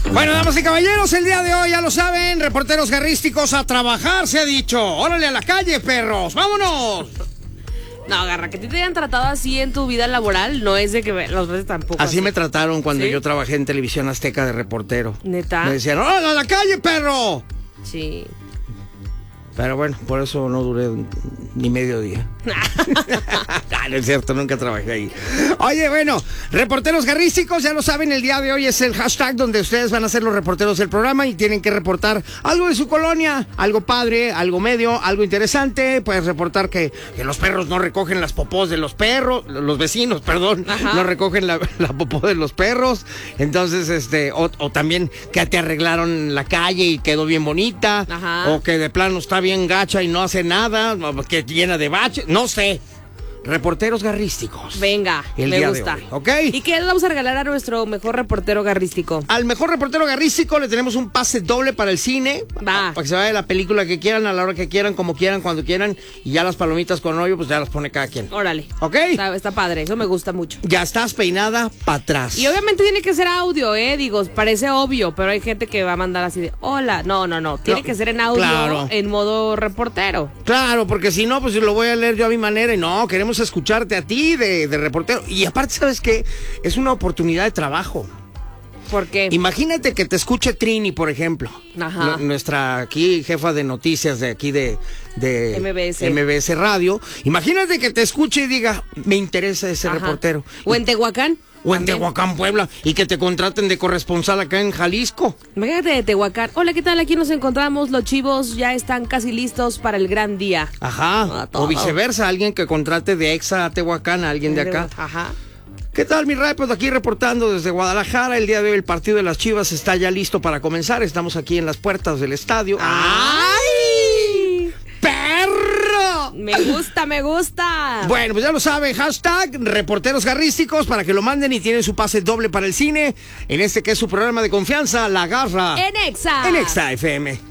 Bueno, damas y caballeros, el día de hoy ya lo saben, reporteros garrísticos a trabajar, se ha dicho. Órale a la calle, perros, vámonos. No, Garra, que te hayan tratado así en tu vida laboral no es de que los veces tampoco. Así me trataron cuando ¿Sí? yo trabajé en Televisión Azteca de reportero. ¿Neta? Me decían, órale a la calle, perro. Sí. Pero bueno, por eso no duré ni medio día. No es cierto, nunca trabajé ahí. Oye, bueno, reporteros garrísticos, ya lo saben, el día de hoy es el hashtag donde ustedes van a ser los reporteros del programa y tienen que reportar algo de su colonia, algo padre, algo medio, algo interesante. Puedes reportar que los perros no recogen las popós de los perros, los vecinos, perdón, Ajá. no recogen la popó de los perros. Entonces, o también que te arreglaron la calle y quedó bien bonita. Ajá. O que de plano está bien gacha y no hace nada, que llena de baches, no sé. Reporteros garrísticos. Venga, El me día de gusta. hoy, ¿ok? ¿Y qué le vamos a regalar a nuestro mejor reportero garrístico? Al mejor reportero garrístico le tenemos un pase doble para el cine. Va. Para que se vaya la película que quieran, a la hora que quieran, como quieran, cuando quieran. Y ya las palomitas con hoyo, pues ya las pone cada quien. Órale. ¿Ok? Está padre, eso me gusta mucho. Ya estás peinada para atrás. Y obviamente tiene que ser audio, digo, parece obvio, pero hay gente que va a mandar así de, hola, no, tiene No, que ser en audio, claro. en modo reportero. Claro, porque si no, pues lo voy a leer yo a mi manera. Y no, queremos escucharte a ti de reportero. Y aparte, ¿sabes qué? Es una oportunidad de trabajo. ¿Por qué? Imagínate que te escuche Trini, por ejemplo. Ajá. Nuestra aquí jefa de noticias de aquí de MBS Radio. Imagínate que te escuche y diga, me interesa ese Ajá. reportero. O en Tehuacán. O en también. Tehuacán, Puebla, y que te contraten de corresponsal acá en Jalisco. Imagínate de Tehuacán. Hola, ¿qué tal? Aquí nos encontramos. Los chivos ya están casi listos para el gran día. Ajá. todo. O viceversa, alguien que contrate de Exa a Tehuacán, a alguien de acá. Ajá. ¿Qué tal, mi rey? Pues aquí reportando desde Guadalajara. El día de hoy el partido de las Chivas está ya listo para comenzar. Estamos aquí en las puertas del estadio. ¡Ay! ¡Perro! Me gusta. Bueno, pues ya lo saben, hashtag reporteros garrísticos para que lo manden y tienen su pase doble para el cine. En este que es su programa de confianza, La Garra. En Exa. En Exa FM.